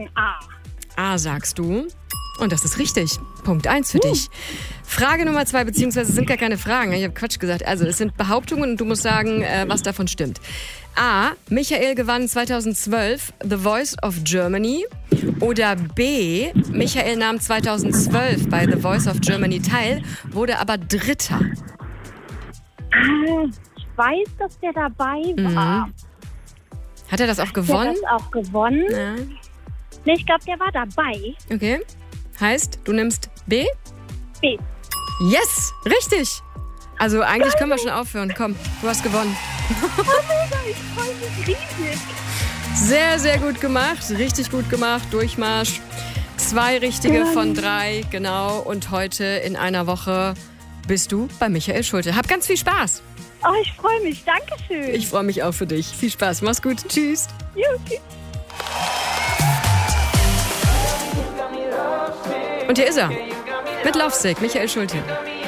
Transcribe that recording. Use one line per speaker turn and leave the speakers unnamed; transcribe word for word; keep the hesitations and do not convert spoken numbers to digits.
sagen A.
A sagst du. Und das ist richtig. Punkt eins für uh. dich. Frage Nummer zwei, beziehungsweise es sind gar keine Fragen. Ich habe Quatsch gesagt. Also es sind Behauptungen und du musst sagen, äh, was davon stimmt. A. Michael gewann zweitausendzwölf The Voice of Germany. Oder B. Michael nahm zweitausendzwölf bei The Voice of Germany teil, wurde aber Dritter.
Ah, ich weiß, dass der dabei war.
Mhm. Hat er das auch gewonnen?
Hat er das auch gewonnen?
Ja.
Nee, ich glaube, der war dabei.
Okay. Heißt, du nimmst B?
B.
Yes, richtig. Also eigentlich können wir schon aufhören. Komm, du hast gewonnen.
Oh mega, ich freue mich riesig.
Sehr, sehr gut gemacht. Richtig gut gemacht. Durchmarsch. Zwei richtige von drei, genau. Und heute in einer Woche bist du bei Michael Schulte. Hab ganz viel Spaß.
Oh, ich freue mich. Dankeschön.
Ich freue mich auch für dich. Viel Spaß. Mach's gut. Tschüss.
Jo, tschüss.
Und hier ist er. Mit Lovesick, Michael Schulte.